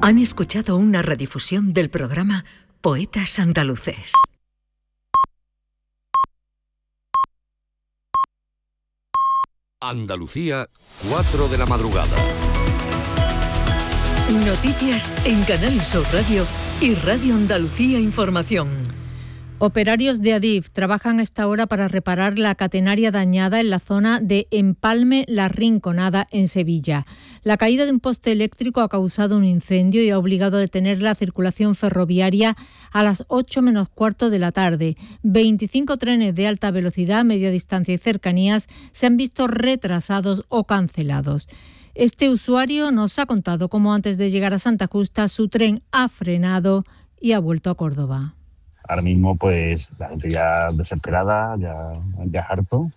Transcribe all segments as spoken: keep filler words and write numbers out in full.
Han escuchado una redifusión del programa Poetas Andaluces. Andalucía, cuatro de la madrugada. Noticias en Canal Sur Radio y Radio Andalucía Información. Operarios de Adif trabajan a esta hora para reparar la catenaria dañada en la zona de Empalme La Rinconada, en Sevilla. La caída de un poste eléctrico ha causado un incendio y ha obligado a detener la circulación ferroviaria a las ocho menos cuarto de la tarde. veinticinco trenes de alta velocidad, media distancia y cercanías se han visto retrasados o cancelados. Este usuario nos ha contado cómo antes de llegar a Santa Justa su tren ha frenado y ha vuelto a Córdoba. Ahora mismo, pues, la gente ya desesperada, ya, ya harto.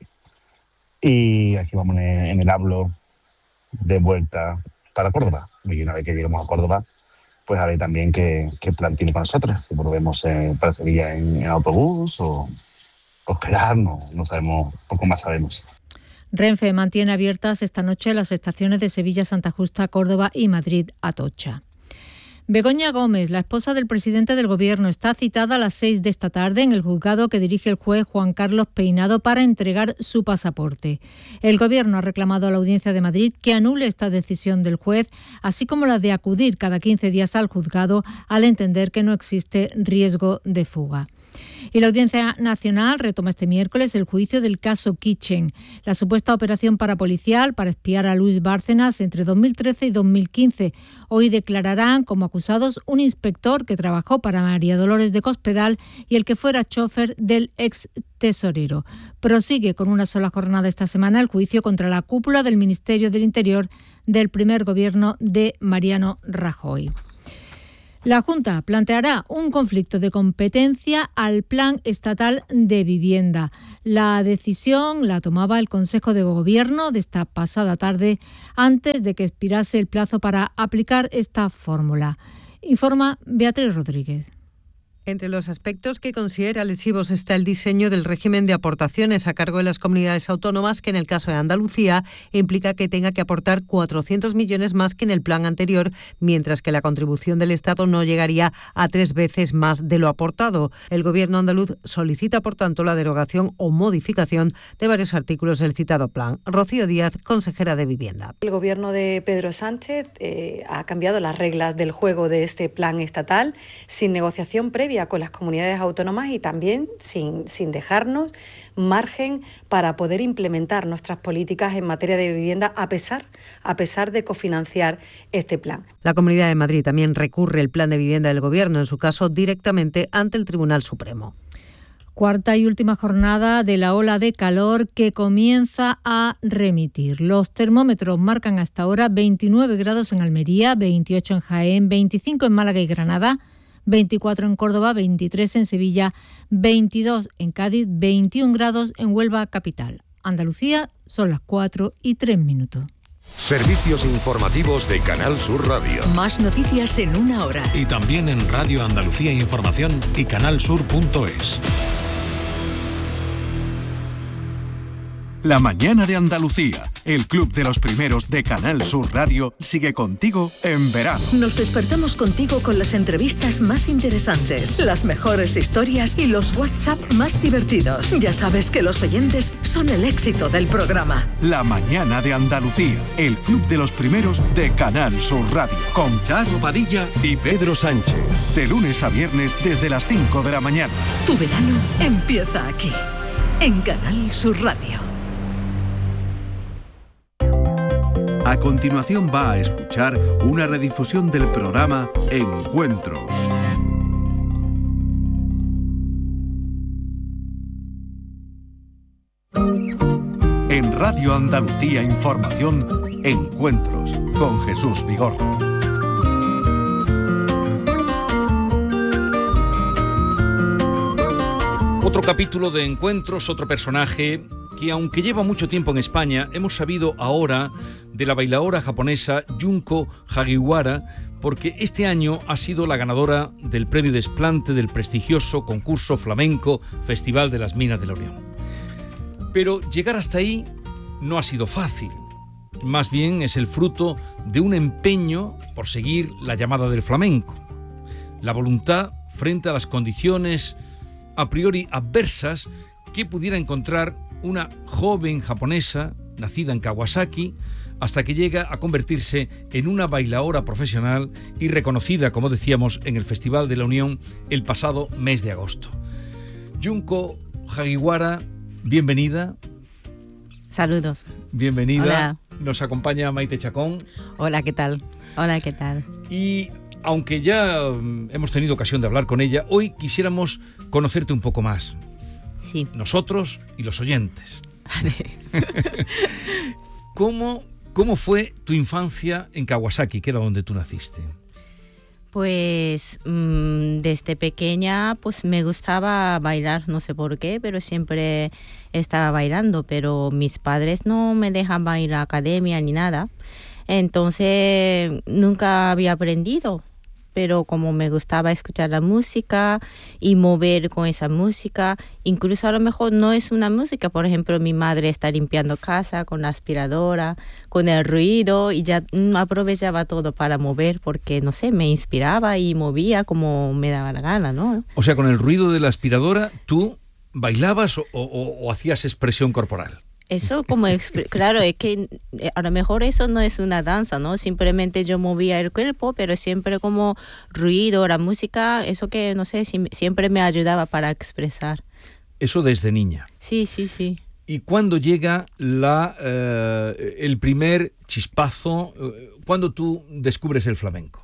Y aquí vamos en el, en el hablo de vuelta para Córdoba. Y una vez que lleguemos a Córdoba, pues a ver también qué, qué plan tiene con nosotros. Si volvemos eh, para Sevilla en, en autobús o, o esperar, no, no sabemos, poco más sabemos. Renfe mantiene abiertas esta noche las estaciones de Sevilla, Santa Justa, Córdoba y Madrid, Atocha. Begoña Gómez, la esposa del presidente del Gobierno, está citada a las seis de esta tarde en el juzgado que dirige el juez Juan Carlos Peinado para entregar su pasaporte. El Gobierno ha reclamado a la Audiencia de Madrid que anule esta decisión del juez, así como la de acudir cada quince días al juzgado al entender que no existe riesgo de fuga. Y la Audiencia Nacional retoma este miércoles el juicio del caso Kitchen, la supuesta operación parapolicial para espiar a Luis Bárcenas entre dos mil trece y dos mil quince. Hoy declararán como acusados un inspector que trabajó para María Dolores de Cospedal y el que fuera chofer del ex tesorero. Prosigue con una sola jornada esta semana el juicio contra la cúpula del Ministerio del Interior del primer gobierno de Mariano Rajoy. La Junta planteará un conflicto de competencia al Plan Estatal de Vivienda. La decisión la tomaba el Consejo de Gobierno de esta pasada tarde, antes de que expirase el plazo para aplicar esta fórmula. Informa Beatriz Rodríguez. Entre los aspectos que considera lesivos está el diseño del régimen de aportaciones a cargo de las comunidades autónomas, que en el caso de Andalucía implica que tenga que aportar cuatrocientos millones más que en el plan anterior, mientras que la contribución del Estado no llegaría a tres veces más de lo aportado. El Gobierno andaluz solicita, por tanto, la derogación o modificación de varios artículos del citado plan. Rocío Díaz, consejera de Vivienda. El Gobierno de Pedro Sánchez eh, ha cambiado las reglas del juego de este plan estatal sin negociación previa con las comunidades autónomas y también sin, sin dejarnos margen para poder implementar nuestras políticas en materia de vivienda a pesar, a pesar de cofinanciar este plan. La Comunidad de Madrid también recurre el plan de vivienda del Gobierno, en su caso directamente ante el Tribunal Supremo. Cuarta y última jornada de la ola de calor que comienza a remitir. Los termómetros marcan hasta ahora veintinueve grados en Almería, veintiocho en Jaén, veinticinco en Málaga y Granada, veinticuatro en Córdoba, veintitrés en Sevilla, veintidós en Cádiz, veintiún grados en Huelva capital. Andalucía son las cuatro y tres minutos. Servicios informativos de Canal Sur Radio. Más noticias en una hora. Y también en Radio Andalucía Información y canalsur punto es. La mañana de Andalucía, el club de los primeros de Canal Sur Radio, sigue contigo en verano. Nos despertamos contigo con las entrevistas más interesantes, las mejores historias y los WhatsApp más divertidos. Ya sabes que los oyentes son el éxito del programa. La mañana de Andalucía, el club de los primeros de Canal Sur Radio, con Charo Padilla y Pedro Sánchez. De lunes a viernes desde las cinco de la mañana. Tu verano empieza aquí, en Canal Sur Radio. A continuación va a escuchar una redifusión del programa Encuentros. En Radio Andalucía Información, Encuentros con Jesús Vigorra. Otro capítulo de Encuentros, otro personaje que, aunque lleva mucho tiempo en España, hemos sabido ahora de la bailaora japonesa Junko Hagiwara, porque este año ha sido la ganadora del premio Desplante del prestigioso concurso flamenco Festival de las Minas de la Unión. Pero llegar hasta ahí no ha sido fácil. más bien es el fruto de un empeño por seguir la llamada del flamenco. La voluntad frente a las condiciones a priori adversas que pudiera encontrar una joven japonesa nacida en Kawasaki, hasta que llega a convertirse en una bailaora profesional y reconocida, como decíamos, en el Festival de la Unión el pasado mes de agosto. Junko Hagiwara, bienvenida. Saludos. Bienvenida. Hola. Nos acompaña Maite Chacón. Hola, ¿qué tal? Hola, ¿qué tal? Y aunque ya hemos tenido ocasión de hablar con ella, hoy quisiéramos conocerte un poco más. Sí. Nosotros y los oyentes. ¿Cómo, ¿Cómo fue tu infancia en Kawasaki, que era donde tú naciste? Pues mmm, desde pequeña pues me gustaba bailar, no sé por qué, pero siempre estaba bailando, pero mis padres no me dejaban ir a academia ni nada, entonces nunca había aprendido. Pero como me gustaba escuchar la música y mover con esa música, incluso a lo mejor no es una música, por ejemplo, mi madre está limpiando casa con la aspiradora, con el ruido, y ya mm, aprovechaba todo para mover porque, no sé, me inspiraba y movía como me daba la gana, ¿no? O sea, con el ruido de la aspiradora, ¿tú bailabas o, o, o hacías expresión corporal? Eso como, claro, es que a lo mejor eso no es una danza, ¿no? Simplemente yo movía el cuerpo, pero siempre como ruido, la música, eso que, no sé, siempre me ayudaba para expresar. Eso desde niña. Sí, sí, sí. ¿Y cuándo llega la, eh, el primer chispazo? ¿Cuándo tú descubres el flamenco?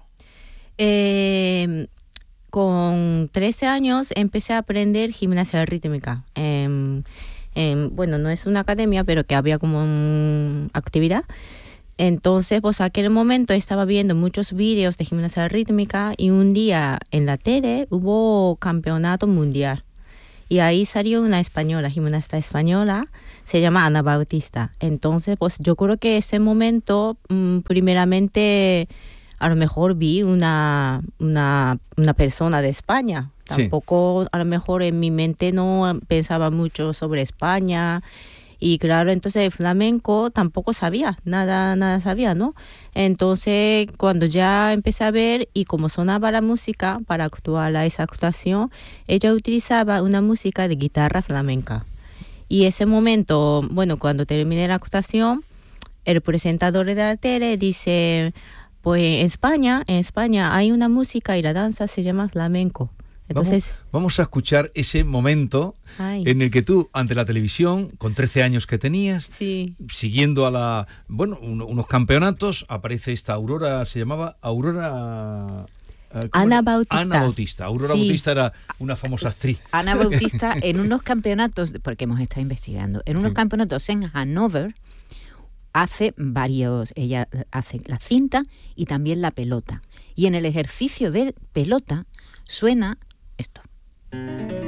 Eh, con trece años empecé a aprender gimnasia rítmica. Eh, Eh, bueno, no es una academia, pero que había como una actividad. Entonces, pues a aquel momento estaba viendo muchos vídeos de gimnasia rítmica y un día en la tele hubo campeonato mundial. Y ahí salió una española, gimnasta española, se llama Ana Bautista. Entonces, pues yo creo que ese momento, mmm, primeramente, a lo mejor vi una, una, una persona de España. Tampoco, sí. A lo mejor en mi mente no pensaba mucho sobre España. Y claro, entonces el flamenco tampoco sabía, nada, nada sabía, ¿no? Entonces, cuando ya empecé a ver y como sonaba la música para actuar a esa actuación, ella utilizaba una música de guitarra flamenca. Y ese momento, bueno, cuando terminé la actuación, el presentador de la tele dice, pues en España, en España hay una música y la danza se llama flamenco. Entonces, vamos, vamos a escuchar ese momento ay. en el que tú, ante la televisión, con trece años que tenías, sí. siguiendo a la bueno un, unos campeonatos, aparece esta Aurora, se llamaba Aurora... Ana Bautista. Ana Bautista. Aurora sí. Bautista era una famosa actriz. Ana Bautista en unos campeonatos, porque hemos estado investigando, en unos sí. campeonatos en Hannover, hace varios, ella hace la cinta y también la pelota. Y en el ejercicio de pelota suena esto.